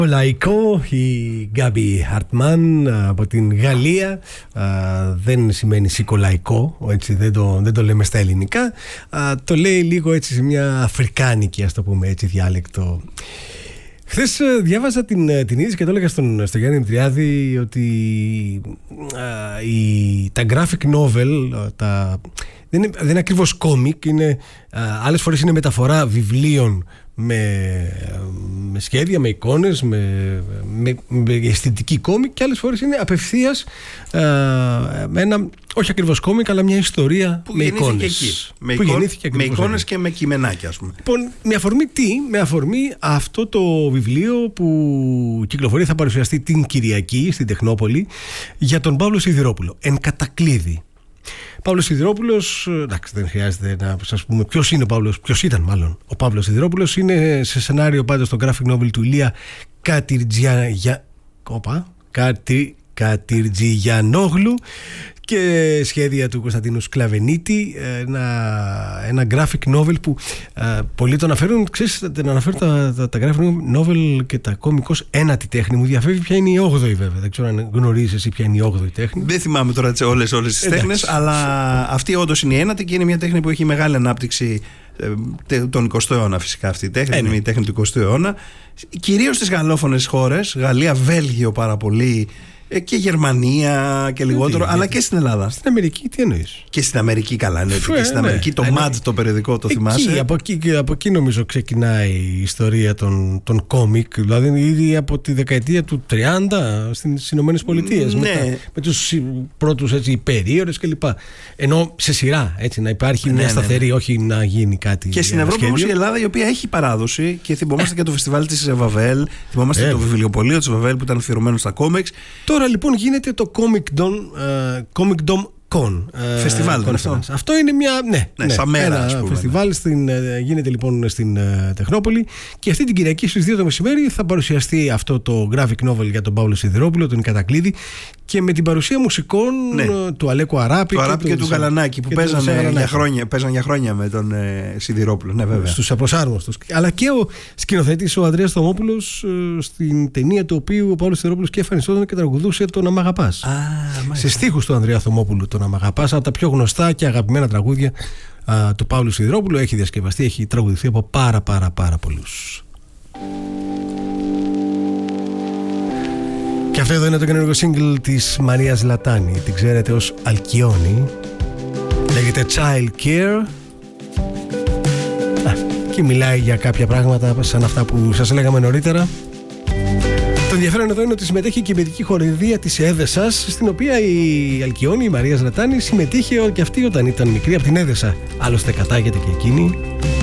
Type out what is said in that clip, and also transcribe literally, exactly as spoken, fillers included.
Λαϊκό, η Γκάμπι Χαρτμάν από την Γαλλία. Α, δεν σημαίνει σικολαϊκό, έτσι, δεν, το, δεν το λέμε στα ελληνικά. Α, το λέει λίγο έτσι σε μια αφρικάνικη, ας το πούμε έτσι, διάλεκτο. Χθες διάβαζα την, την είδηση και το έλεγα στον, στον Γιάννη Δημητριάδη ότι α, η, τα graphic novel τα, δεν, είναι, δεν είναι ακριβώς κόμικ, είναι, α, άλλες φορές είναι μεταφορά βιβλίων με, με σχέδια, με εικόνες, με, με, με αισθητική κόμικ, και άλλες φορές είναι απευθείας α, με ένα, όχι ακριβώς κόμικ, αλλά μια ιστορία που με εικόνες. Εκεί. Με, που εικόν, με εικόνες και με κειμενάκια, ας πούμε. Λοιπόν, με αφορμή τι, με αφορμή αυτό το βιβλίο που κυκλοφορεί, θα παρουσιαστεί την Κυριακή στην Τεχνόπολη, για τον Παύλο Σιδηρόπουλο, Εν κατακλείδη. Παύλος Σιδηρόπουλος, εντάξει, δεν χρειάζεται να σας πούμε ποιος είναι ο Παύλος, ποιος ήταν μάλλον ο Παύλος Σιδηρόπουλος. Είναι σε σενάριο πάντως στο graphic novel του Ηλία Κατυρτζιά... Κόπα, Κατι... Κατυρτζιανόγλου και σχέδια του Κωνσταντίνου Σκλαβενίτη. Ένα, ένα graphic novel που α, πολλοί το αναφέρουν, ξέρεις, τον αναφέρουν τα, τα, τα graphic novel και τα κόμικ ως ένατη τέχνη. Μου διαφεύγει ποια είναι η όγδοη, βέβαια. Δεν ξέρω αν γνωρίζεις εσύ ποια είναι η όγδοη τέχνη. Δεν θυμάμαι τώρα όλες, όλες τις τέχνες, αλλά αυτή όντως είναι η ένατη και είναι μια τέχνη που έχει μεγάλη ανάπτυξη τον εικοστό αιώνα, φυσικά αυτή η τέχνη. Είναι η τέχνη του εικοστού αιώνα. Κυρίως στις γαλλόφωνες χώρες, Γαλλία, Βέλγιο πάρα πολύ, και Γερμανία και λιγότερο, αλλά και στην Ελλάδα. Στην Αμερική, τι εννοείς? Και στην Αμερική, καλά, ναι. Και στην Αμερική, ναι, το ναι. Mad, το περιοδικό, το εκεί, θυμάσαι. Από εκεί, από εκεί νομίζω ξεκινάει η ιστορία των, των κόμικ, δηλαδή ήδη από τη δεκαετία του τριάντα στις Ηνωμένες Πολιτείες. Ναι. Με, με τους πρώτους υπερίωρες κλπ. Ενώ σε σειρά, έτσι, να υπάρχει ναι, μια σταθερή, ναι, ναι. όχι να γίνει κάτι. Και στην Ευρώπη όμως η Ελλάδα, η οποία έχει παράδοση, και θυμόμαστε και το φεστιβάλ της Βαβέλ, θυμόμαστε το βιβλιοπωλείο της Βαβέλ που ήταν αφιερωμένο στα κόμιξ. Τώρα λοιπόν γίνεται το Comic Dome, uh, Comic Dome Con. Φεστιβάλ. Uh, αυτό. αυτό είναι μια. Ναι, ναι, ναι, σαν μέρα, ένα ας πούμε. Φεστιβάλ στην, γίνεται λοιπόν στην uh, Τεχνόπολη, και αυτή την Κυριακή στις δύο το μεσημέρι θα παρουσιαστεί αυτό το graphic novel για τον Παύλο Σιδηρόπουλο, τον Κατακλείδη, και με την παρουσία μουσικών, ναι, του Αλέκου Αράπη του Αράπη και, και του Γαλανάκη, που παίζανε για χρόνια, παίζαν για χρόνια με τον ε, Σιδηρόπουλο. Ναι, βέβαια. Στους απροσάρμοστους. Αλλά και ο σκηνοθέτης ο Ανδρέας Θωμόπουλος, ε, στην ταινία του οποίου ο Παύλος Σιδηρόπουλος και εμφανιζόταν και τραγουδούσε τον «Να μ' αγαπάς». Σε στίχους του Ανδρέα Θωμόπουλου, τον «Να μ' αγαπάς», από τα πιο γνωστά και αγαπημένα τραγούδια α, του Παύλου Σιδηρόπουλου. Έχει διασκευαστεί, έχει τραγουδηθεί από πάρα πάρα πάρα πολλούς. Και αυτό εδώ είναι το καινούργιο single της Μαρίας Λατάνη. Την ξέρετε ως Αλκιόνι. Λέγεται Child Care. Α, και μιλάει για κάποια πράγματα σαν αυτά που σας λέγαμε νωρίτερα. Το ενδιαφέρον εδώ είναι ότι συμμετέχει και η παιδική χοροδία της Έδεσας, στην οποία η Αλκιόνι, η Μαρία Λατάνη, συμμετείχε και αυτή όταν ήταν μικρή από την Έδεσα. Άλλωστε κατάγεται και εκείνη.